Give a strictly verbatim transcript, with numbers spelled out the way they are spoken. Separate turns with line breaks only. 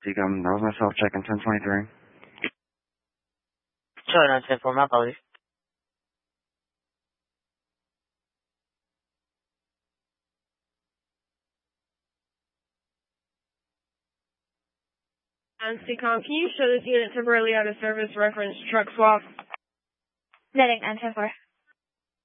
Decom, that was myself checking ten twenty-three.
Sorry, nine ten four, my apologies.
And Decom, can you show this unit temporarily out of service reference truck swap?
Netting nine ten four.